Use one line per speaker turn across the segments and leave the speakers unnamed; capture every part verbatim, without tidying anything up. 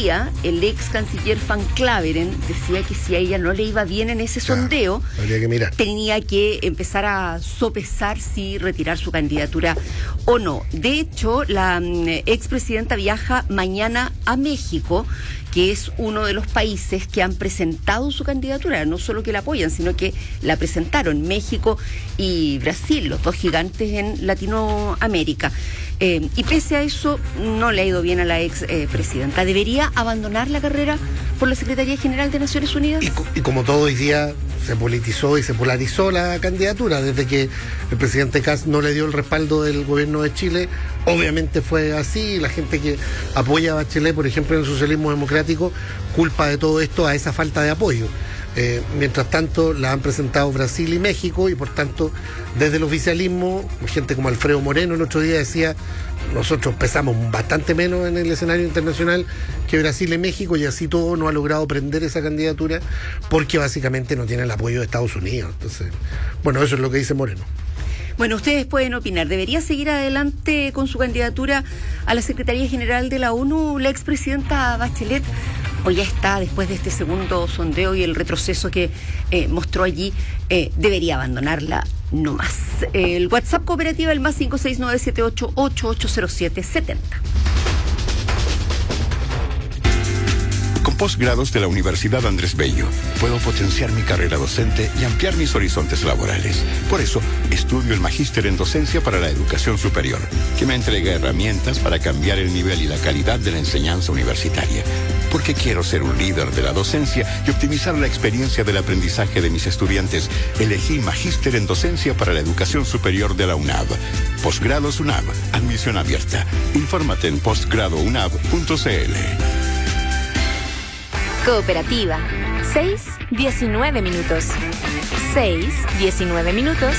día el ex canciller Van Claveren decía que si a ella no le iba bien en ese sondeo,
ah, habría que mirar.
tenía que empezar a sopesar si retirar su candidatura o no. De hecho, la um, expresidenta viaja mañana a México, que es uno de los países que han presentado su candidatura, no solo que la apoyan, sino que la presentaron, México y Brasil, los dos gigantes en Latinoamérica. Eh, y pese a eso, no le ha ido bien a la ex eh, presidenta. ¿Debería abandonar la carrera por la Secretaría General de Naciones Unidas?
Y, y como todo hoy día se politizó y se polarizó la candidatura, desde que el presidente Kast no le dio el respaldo del gobierno de Chile, obviamente fue así. La gente que apoya a Bachelet, por ejemplo, en el socialismo democrático, culpa de todo esto a esa falta de apoyo. Eh, mientras tanto, la han presentado Brasil y México, y por tanto, desde el oficialismo, gente como Alfredo Moreno el otro día decía: nosotros pesamos bastante menos en el escenario internacional que Brasil y México, y así todo no ha logrado prender esa candidatura porque básicamente no tiene el apoyo de Estados Unidos. Entonces, bueno, eso es lo que dice Moreno.
Bueno, ustedes pueden opinar. ¿Debería seguir adelante con su candidatura a la Secretaría General de la ONU la expresidenta Bachelet? ¿O ya está, después de este segundo sondeo y el retroceso que eh, mostró allí, eh, debería abandonarla no más? El WhatsApp cooperativa, el más cinco seis nueve siete ocho ocho ocho cero siete siete cero.
Con posgrados de la Universidad Andrés Bello, puedo potenciar mi carrera docente y ampliar mis horizontes laborales. Por eso, estudio el Magíster en Docencia para la Educación Superior, que me entrega herramientas para cambiar el nivel y la calidad de la enseñanza universitaria. Porque quiero ser un líder de la docencia y optimizar la experiencia del aprendizaje de mis estudiantes, elegí Magíster en Docencia para la Educación Superior de la UNAV. Posgrados UNAV, admisión abierta. Infórmate en postgrado unab punto c l.
Cooperativa. seis, diecinueve minutos. seis, diecinueve minutos.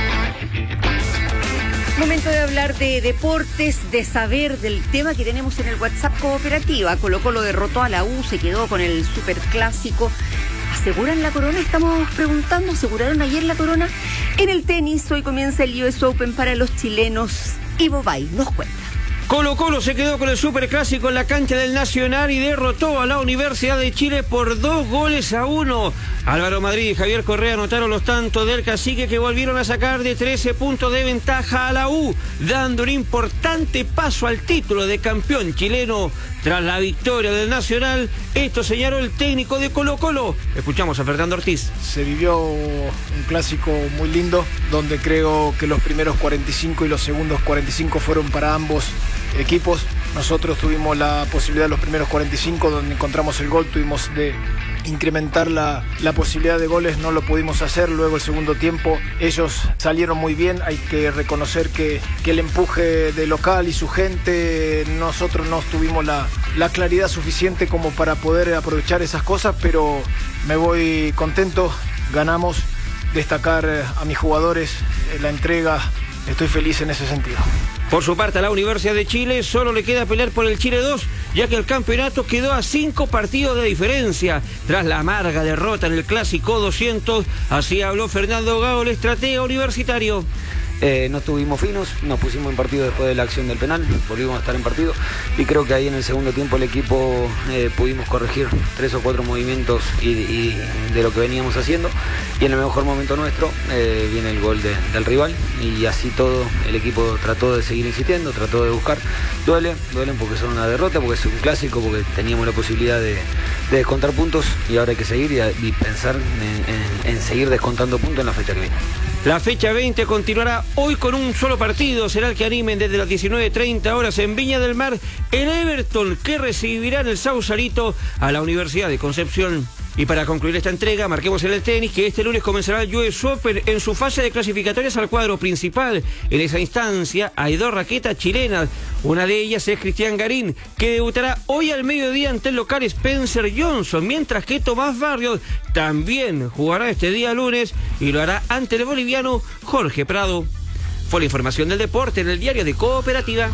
Momento de hablar de deportes, de saber del tema que tenemos en el WhatsApp cooperativa. Colo-Colo derrotó a la U, se quedó con el superclásico. ¿Aseguran la corona? Estamos preguntando. ¿Aseguraron ayer la corona? En el tenis, hoy comienza el U S Open para los chilenos. Ivo Bay nos cuenta.
Colo-Colo se quedó con el superclásico en la cancha del Nacional y derrotó a la Universidad de Chile por dos goles a uno. Álvaro Madrid y Javier Correa anotaron los tantos del Cacique, que volvieron a sacar de trece puntos de ventaja a la U, dando un importante paso al título de campeón chileno. Tras la victoria del Nacional, esto señaló el técnico de Colo-Colo. Escuchamos a Fernando Ortiz.
Se vivió un clásico muy lindo, donde creo que los primeros cuarenta y cinco y los segundos cuarenta y cinco fueron para ambos equipos. Nosotros tuvimos la posibilidad de los primeros cuarenta y cinco, donde encontramos el gol, tuvimos de incrementar la, la posibilidad de goles, no lo pudimos hacer. Luego el segundo tiempo ellos salieron muy bien. Hay que reconocer que, que el empuje de local y su gente, nosotros no tuvimos la, la claridad suficiente como para poder aprovechar esas cosas, pero me voy contento, ganamos. Destacar a mis jugadores, la entrega, estoy feliz en ese sentido.
Por su parte, a la Universidad de Chile solo le queda pelear por el Chile dos, ya que el campeonato quedó a cinco partidos de diferencia. Tras la amarga derrota en el Clásico doscientos, así habló Fernando Gago, el estratega universitario.
Eh, no estuvimos finos, nos pusimos en partido después de la acción del penal, volvimos a estar en partido y creo que ahí en el segundo tiempo el equipo eh, pudimos corregir tres o cuatro movimientos y, y de lo que veníamos haciendo, y en el mejor momento nuestro eh, viene el gol de, del rival, y así todo el equipo trató de seguir insistiendo, trató de buscar. Duele, duelen porque son una derrota, porque es un clásico, porque teníamos la posibilidad de, de descontar puntos, y ahora hay que seguir y, y pensar en, en, en seguir descontando puntos en la fecha que viene.
La fecha veinte continuará hoy con un solo partido. Será el que animen desde las diecinueve treinta horas en Viña del Mar el Everton, que recibirá en el Sausalito a la Universidad de Concepción. Y para concluir esta entrega, marquemos en el tenis que este lunes comenzará el U S Open en su fase de clasificatorias al cuadro principal. En esa instancia hay dos raquetas chilenas. Una de ellas es Cristian Garín, que debutará hoy al mediodía ante el local Spencer Johnson, mientras que Tomás Barrios también jugará este día lunes y lo hará ante el boliviano Jorge Prado. Fue la información del deporte en el diario de Cooperativa.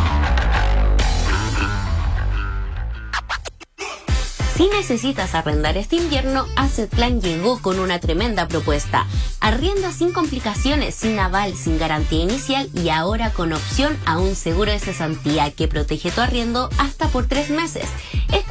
Si necesitas arrendar este invierno, Assetplan llegó con una tremenda propuesta. Arrienda sin complicaciones, sin aval, sin garantía inicial y ahora con opción a un seguro de cesantía que protege tu arriendo hasta por tres meses. Esta